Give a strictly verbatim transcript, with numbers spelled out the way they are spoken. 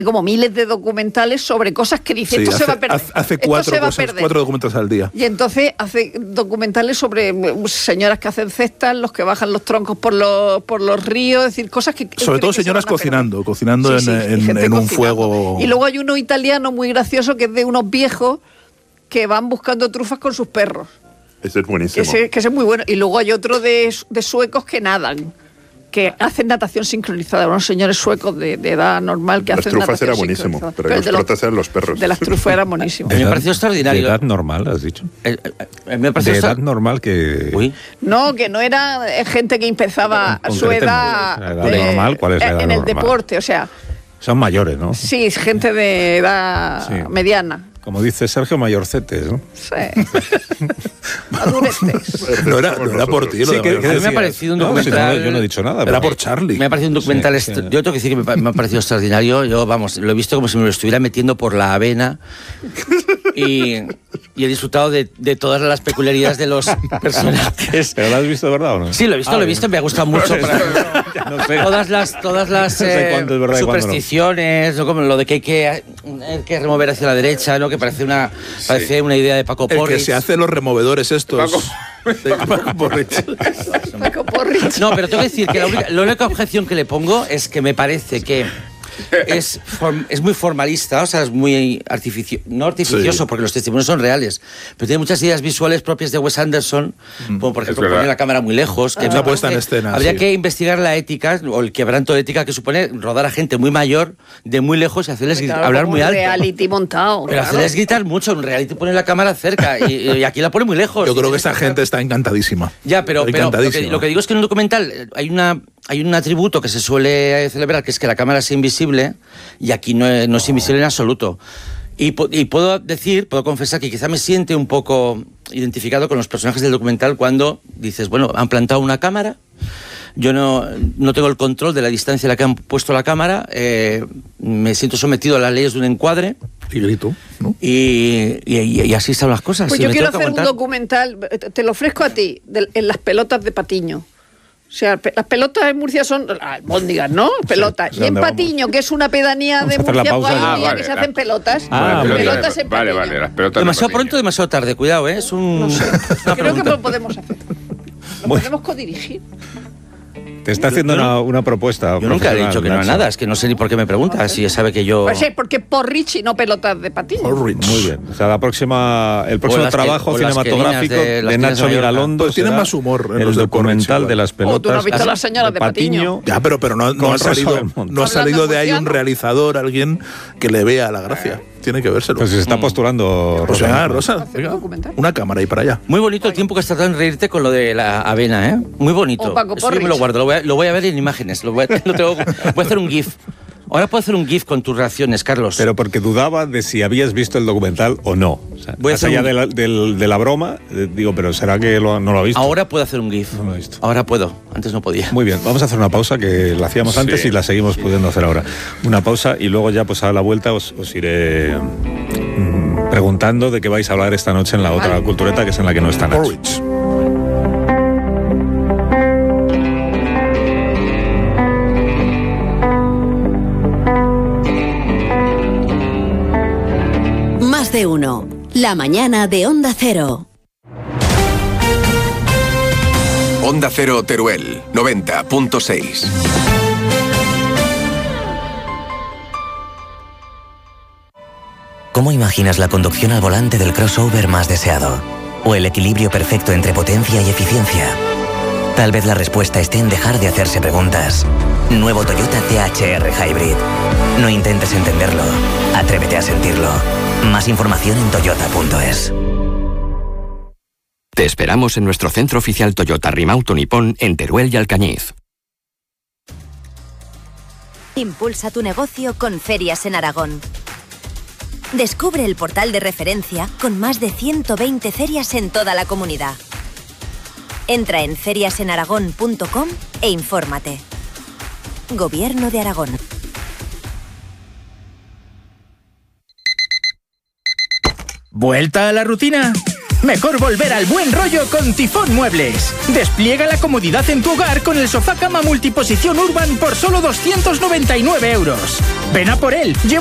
como miles de documentales sobre cosas que dice, sí, esto hace, se va a perder. Hace cuatro, cosas, cuatro documentales al día. Y entonces hace documentales sobre señoras que hacen cestas, los que bajan los troncos por los, por los ríos, es decir, cosas que... Sobre todo señoras cocinando, cocinando sí, sí, en, en, en un fuego... Y luego hay uno italiano muy gracioso que es de unos viejos que van buscando trufas con sus perros. Ese es buenísimo. Ese, que ese es muy bueno. Y luego hay otro de, de suecos que nadan, que hacen natación sincronizada, unos señores suecos de, de edad normal que las hacen natación sincronizada. Las trufas era buenísimo, pero, pero los protas eran los perros. De las trufas era buenísimo. A mí me pareció extraordinario. De edad normal, has dicho. Eh, eh, me pareció de extra... edad normal que... Uy. No, que no era gente que empezaba a su edad... ¿La edad de, normal? ¿Cuál es la edad En el normal? deporte, o sea... Son mayores, ¿no? Sí, gente de edad sí. mediana. Como dice Sergio, mayorcetes, ¿no? Sí. Aduretes. No era, no era por ti. Sí, que, que a mí me ha parecido un documental... No, si no, yo no he dicho nada. Era por Charlie. Me ha parecido un documental... Sí, est- sí. Yo tengo que decir que me, me ha parecido extraordinario. Yo, vamos, lo he visto como si me lo estuviera metiendo por la avena. Y, y he disfrutado de, de todas las peculiaridades de los personajes. ¿Pero lo has visto de verdad o no? Sí, lo he visto, ah, lo he visto. Me ha gustado mucho. Para, no sé. Todas las, todas las no sé eh, verdad, supersticiones, no. Como lo de que hay que, hay que remover hacia la derecha, ¿no? Que parece una... Sí. Parece una idea de Paco Porrich. El que se hace los removedores estos. Paco, de Paco Porrich. Paco Porrich. No, pero tengo que decir que la única, la única objeción que le pongo es que me parece que es, form, es muy formalista, o sea, es muy artificio, no artificioso, sí. Porque los testimonios son reales, pero tiene muchas ideas visuales propias de Wes Anderson, mm, como por ejemplo poner la cámara muy lejos. Que ah, una puesta en escena. Habría sí. que investigar la ética, o el quebranto de ética que supone rodar a gente muy mayor, de muy lejos, y hacerles claro, hablar muy alto. Reality montado. Pero claro. hacerles gritar mucho, en reality pone la cámara cerca, y, y aquí la pone muy lejos. Yo creo que esa gente está encantadísima. Ya, pero, pero lo, que, lo que digo es que en un documental hay una... Hay un atributo que se suele celebrar, que es que la cámara sea invisible, y aquí no es, no es invisible en absoluto. Y, y puedo decir, puedo confesar que quizá me siente un poco identificado con los personajes del documental cuando dices, bueno, han plantado una cámara, yo no, no tengo el control de la distancia a la que han puesto la cámara, eh, me siento sometido a las leyes de un encuadre. Y grito, ¿no? Y, y, y así están las cosas. Pues sí, yo me quiero tengo que hacer aguantar. un documental, te lo ofrezco a ti, de, en las pelotas de Patiño. O sea, las pelotas en Murcia son albóndigas, ¿no? Pelotas. Sí, y en Patiño, vamos? Que es una pedanía de Murcia, pues hay un día ah, vale, que se hacen pelotas. Ah, pelotas, pelotas en vale, vale, las pelotas. Demasiado de pronto, demasiado tarde, cuidado, ¿eh? Es un... No sé. Creo que lo podemos hacer. Lo Muy... podemos codirigir. Te está haciendo una, una propuesta. Yo nunca he dicho que no es nada, es que no sé ni por qué me preguntas, si sabe que yo... Pues sí, porque Porrich y no pelotas de Patiño. Porrich. Muy bien. O sea, la próxima, el próximo trabajo que, cinematográfico de, de Nacho Vigalondo pues tiene más humor en el los documental de las pelotas. Oh, tú no has visto las señoras de Patiño. Ya, pero, pero no, no ha salido, no ha salido de ahí un realizador, alguien que le vea la gracia. Tiene que vérselo. Pues se está postulando pues Rosa. Venga, Rosa, venga, una cámara y para allá. Muy bonito el tiempo que has tardado en reírte con lo de la avena, ¿eh? Muy bonito. O Paco Eso yo me lo guardo, lo voy a, lo voy a ver en imágenes. Lo voy, a, lo tengo, voy a hacer un GIF. Ahora puedo hacer un GIF con tus reacciones, Carlos. Pero porque dudaba de si habías visto el documental o no. O sea, voy a más allá un... de, la, de, de la broma, eh, digo, pero ¿será que lo, no lo ha visto? Ahora puedo hacer un GIF. No lo he visto. Ahora puedo, antes no podía. Muy bien, vamos a hacer una pausa que la hacíamos sí. antes y la seguimos pudiendo hacer ahora. Una pausa y luego ya pues a la vuelta os, os iré mmm, preguntando de qué vais a hablar esta noche en la otra vale. cultureta, que es en la que no está Nacho. Porridge. Más de uno. La mañana de Onda Cero. Onda Cero Teruel, noventa punto seis. ¿Cómo imaginas la conducción al volante del crossover más deseado? ¿O el equilibrio perfecto entre potencia y eficiencia? Tal vez la respuesta esté en dejar de hacerse preguntas. Nuevo Toyota T H R Hybrid. No intentes entenderlo, atrévete a sentirlo. Más información en toyota punto es. Te esperamos en nuestro centro oficial Toyota Rimauto Nippon en Teruel y Alcañiz. Impulsa tu negocio con Ferias en Aragón. Descubre el portal de referencia con más de ciento veinte ferias en toda la comunidad. Entra en ferias en aragón punto com e infórmate. Gobierno de Aragón. ¿Vuelta a la rutina? Mejor volver al buen rollo con Tifón Muebles. Despliega la comodidad en tu hogar con el sofá cama multiposición Urban por solo doscientos noventa y nueve euros. Ven a por él.